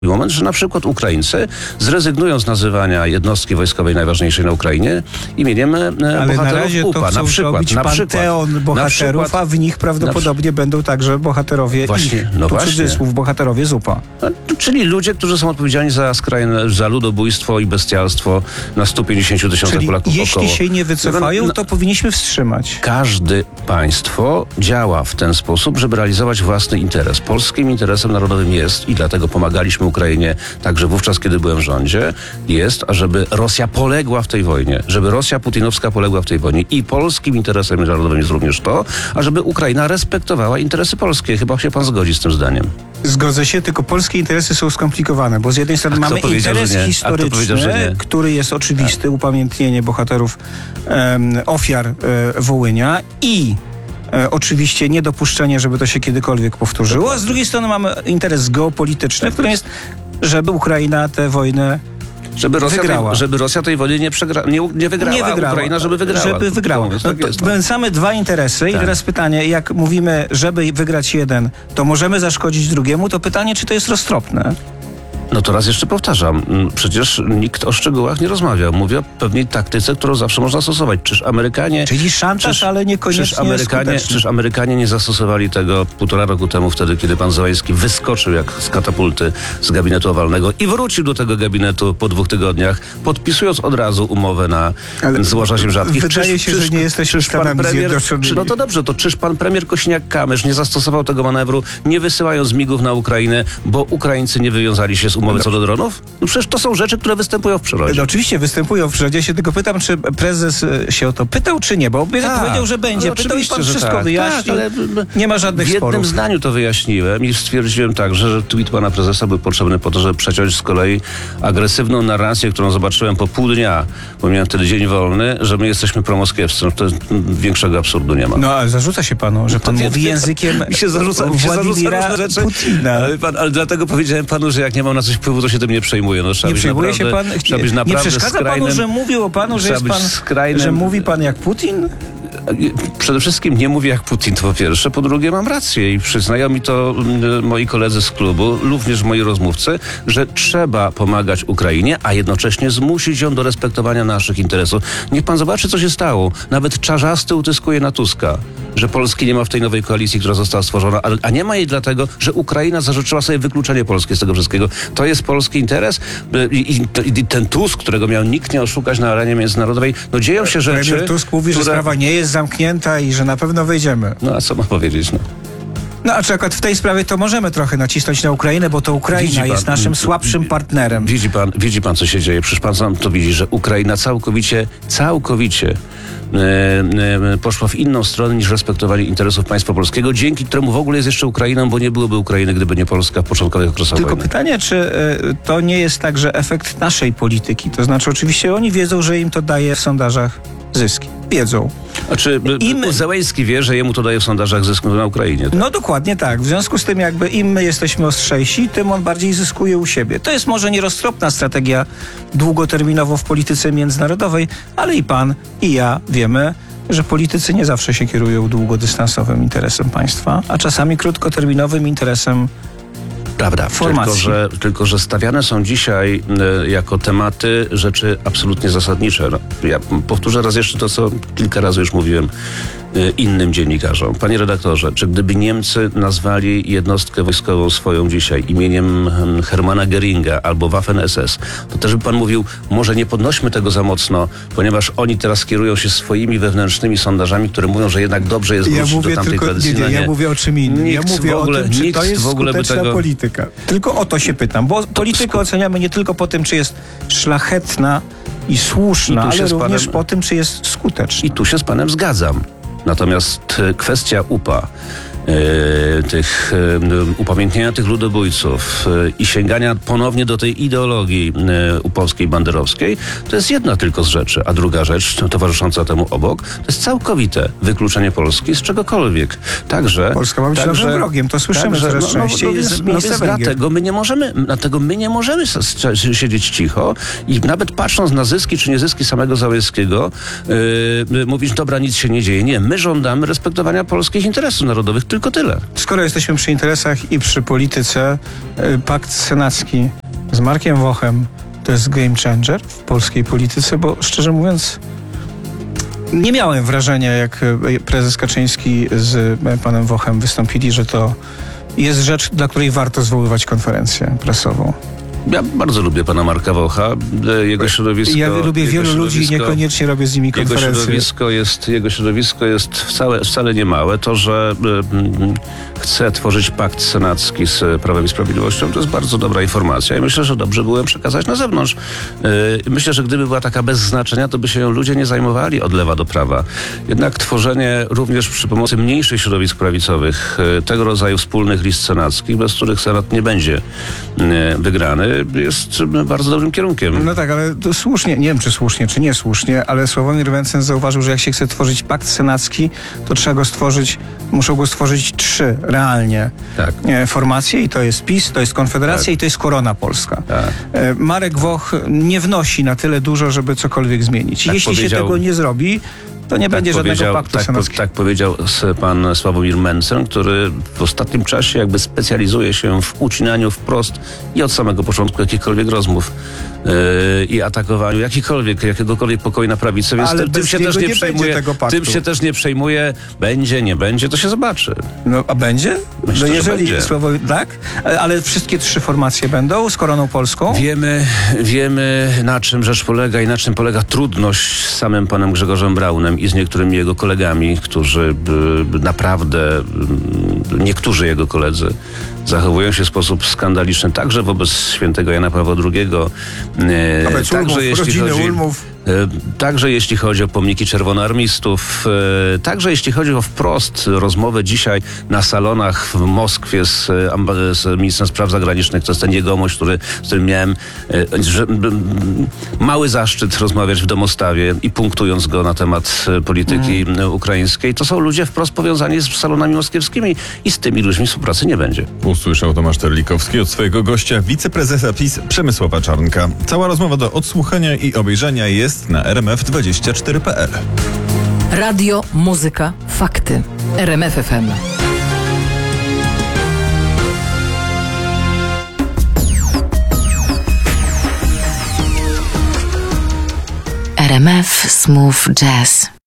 moment, że na przykład Ukraińcy zrezygnują z nazywania jednostki wojskowej najważniejszej na Ukrainie imieniem Ale bohaterów na razie UPA. to chcą zrobić panteon bohaterów, a w nich prawdopodobnie będą także bohaterowie cudzysłów bohaterowie z UPA. Czyli ludzie, którzy są odpowiedzialni za ludobójstwo i bestialstwo na 150 tysiącach Polaków jeśli około. się nie wycofają, to powinniśmy wstrzymać. Każde państwo działa w ten sposób, żeby realizować własny interes. Polskim interesem narodowym jest, i dlatego pomagaliśmy Ukrainie także wówczas, kiedy byłem w rządzie, jest, ażeby Rosja poległa w tej wojnie, żeby Rosja putinowska poległa w tej wojnie. I polskim interesem narodowym jest również to, ażeby Ukraina respektowała interesy polskie. Chyba się pan zgodzi z tym zdaniem. Zgodzę się, tylko polskie interesy są skomplikowane, bo z jednej strony mamy interes historyczny, który jest oczywisty, upamiętnienie bohaterów, ofiar Wołynia i oczywiście niedopuszczenie, żeby to się kiedykolwiek powtórzyło, a z drugiej strony mamy interes geopolityczny, którym jest, żeby Ukraina tę wojnę żeby Rosja tej wojny nie wygrała. Ukraina, żeby wygrała. Same dwa interesy i teraz pytanie, jak mówimy, żeby wygrać jeden, to możemy zaszkodzić drugiemu, to pytanie, czy to jest roztropne? No to raz jeszcze powtarzam, przecież nikt o szczegółach nie rozmawiał. Mówię o pewnej taktyce, którą zawsze można stosować. Czyż Amerykanie... Czyli szantaż, ale niekoniecznie Czyż Amerykanie nie zastosowali tego 1,5 roku temu, wtedy, kiedy pan Załęski wyskoczył jak z katapulty z gabinetu owalnego i wrócił do tego gabinetu po 2 tygodniach, podpisując od razu umowę na złoża ziem rzadkich. Wydaje się, że nie jesteśmy Stanami Zjednoczonymi. No to dobrze, to czyż pan premier Kosiniak-Kamysz nie zastosował tego manewru, nie wysyłając migów na Ukrainę, bo Ukraińcy nie wywiązali się z umowy co do dronów? No przecież to są rzeczy, które występują w przyrodzie. No oczywiście występują w przyrodzie. Ja się tylko pytam, czy prezes się o to pytał, czy nie, bo powiedział, że będzie. No pytał i pan wszystko tak, wyjaśnił. ale nie ma żadnych sporów. W jednym zdaniu to wyjaśniłem i stwierdziłem także, że tweet pana prezesa był potrzebny po to, żeby przeciąć z kolei agresywną narrację, którą zobaczyłem po pół dnia, bo miałem wtedy dzień wolny, że my jesteśmy promoskiewscy. No to większego absurdu nie ma. No ale zarzuca się panu, że pan mówi językiem Władimira Putina. Ale dlatego powiedziałem panu, że jak nie mam na coś wpływu, to się tym nie przejmuję. No, nie przejmuje się pan? Nie przeszkadza panu, że mówił o panu, że jest pan, że mówi pan jak Putin? Przede wszystkim nie mówię jak Putin, to po pierwsze. Po drugie, mam rację i przyznają mi to moi koledzy z klubu, również moi rozmówcy, że trzeba pomagać Ukrainie, a jednocześnie zmusić ją do respektowania naszych interesów. Niech pan zobaczy, co się stało. Nawet Czarzasty utyskuje na Tuska, że Polski nie ma w tej nowej koalicji, która została stworzona, a nie ma jej dlatego, że Ukraina zażyczyła sobie wykluczenie Polski z tego wszystkiego. To jest polski interes i ten Tusk, którego miał nikt nie oszukać na arenie międzynarodowej, no dzieją się rzeczy... Premier Tusk mówi, że sprawa nie jest zamknięta i że na pewno wejdziemy. No a co ma powiedzieć, no? No a czy akurat w tej sprawie to możemy trochę nacisnąć na Ukrainę, bo to Ukraina jest naszym słabszym partnerem. Widzi pan, co się dzieje. Przecież pan sam to widzi, że Ukraina całkowicie poszła w inną stronę niż respektowali interesów państwa polskiego, dzięki któremu w ogóle jest jeszcze Ukrainą, bo nie byłoby Ukrainy, gdyby nie Polska w początkowych okresach Tylko wojny. pytanie, czy to nie jest także efekt naszej polityki? To znaczy oczywiście oni wiedzą, że im to daje w sondażach zyski. Wiedzą. A czy Załęski wie, że jemu to daje w sondażach zysk na Ukrainie? Tak? No dokładnie tak. W związku z tym jakby im my jesteśmy ostrzejsi, tym on bardziej zyskuje u siebie. To jest może nieroztropna strategia długoterminowo w polityce międzynarodowej, ale i pan, i ja wiemy, że politycy nie zawsze się kierują długodystansowym interesem państwa, a czasami krótkoterminowym interesem Prawda, formacji. Tylko że stawiane są dzisiaj jako tematy rzeczy absolutnie zasadnicze. No, ja powtórzę raz jeszcze to, co kilka razy już mówiłem innym dziennikarzom. Panie redaktorze, czy gdyby Niemcy nazwali jednostkę wojskową swoją dzisiaj imieniem Hermana Göringa albo Waffen-SS, to też by pan mówił, może nie podnośmy tego za mocno, ponieważ oni teraz kierują się swoimi wewnętrznymi sondażami, które mówią, że jednak dobrze jest wrócić do tamtej tradycji. Ja mówię o czym innym. Ja mówię o tym, czy to jest skuteczna polityka. Tylko o to się pytam, bo politykę oceniamy nie tylko po tym, czy jest szlachetna i słuszna, ale również po tym, czy jest skuteczna. I tu się z panem zgadzam. Natomiast kwestia UPA, upamiętnienia tych ludobójców i sięgania ponownie do tej ideologii upowskiej, banderowskiej, to jest jedna tylko z rzeczy. A druga rzecz, towarzysząca temu obok, to jest całkowite wykluczenie Polski z czegokolwiek. Polska ma być naszym wrogiem, to słyszymy coraz częściej. Dlatego my nie możemy siedzieć cicho i nawet patrząc na zyski czy niezyski samego Załęskiego, mówić, dobra, nic się nie dzieje. Nie, my żądamy respektowania polskich interesów narodowych. Tylko tyle. Skoro jesteśmy przy interesach i przy polityce, pakt senacki z Markiem Wochem to jest game changer w polskiej polityce, bo szczerze mówiąc nie miałem wrażenia, jak prezes Kaczyński z panem Wochem wystąpili, że to jest rzecz, dla której warto zwoływać konferencję prasową. Ja bardzo lubię pana Marka Wocha. Jego środowisko... Ja lubię wielu ludzi i niekoniecznie robię z nimi konferencje. Jego środowisko jest wcale nie małe. To, że chce tworzyć pakt senacki z Prawem i Sprawiedliwością, to jest bardzo dobra informacja i myślę, że dobrze było ją przekazać na zewnątrz. Myślę, że gdyby była taka bez znaczenia, to by się ją ludzie nie zajmowali od lewa do prawa. Jednak tworzenie również przy pomocy mniejszych środowisk prawicowych tego rodzaju wspólnych list senackich, bez których Senat nie będzie wygrany, jest bardzo dobrym kierunkiem. No tak, ale to słusznie, nie wiem czy słusznie, czy niesłusznie, ale Sławomir Mencen zauważył, że jak się chce tworzyć pakt senacki, to trzeba go stworzyć, muszą go stworzyć 3 realnie formacje i to jest PiS, to jest Konfederacja i to jest Korona Polska. Tak. Marek Woch nie wnosi na tyle dużo, żeby cokolwiek zmienić. Tak jeśli się tego nie zrobi, to nie będzie żadnego paktu senackiego. Tak powiedział pan Sławomir Mencen, który w ostatnim czasie jakby specjalizuje się w ucinaniu wprost i od samego początku jakichkolwiek rozmów i atakowaniu jakiegokolwiek pokoju na prawicę, więc tym się też nie przejmuje. Tym się też nie przejmuje. Będzie, nie będzie, to się zobaczy. No a będzie? Myślę, no jeżeli będzie. Tak? Ale wszystkie 3 formacje będą z Koroną Polską? Wiemy na czym rzecz polega i na czym polega trudność z samym panem Grzegorzem Braunem i z niektórymi jego kolegami, którzy naprawdę, niektórzy jego koledzy zachowują się w sposób skandaliczny także wobec świętego Jana Pawła II. Także jeśli chodzi o pomniki czerwonoarmistów, także jeśli chodzi o wprost rozmowę dzisiaj na salonach w Moskwie z ministrem spraw zagranicznych, to jest ten jegomość, z którym miałem mały zaszczyt rozmawiać w domostawie i punktując go na temat polityki ukraińskiej. To są ludzie wprost powiązani z salonami moskiewskimi i z tymi ludźmi współpracy nie będzie. Usłyszał Tomasz Terlikowski od swojego gościa, wiceprezesa PiS Przemysława Czarnka. Cała rozmowa do odsłuchania i obejrzenia jest na rmf24.pl. Radio, muzyka, fakty. RMF FM. RMF Smooth Jazz.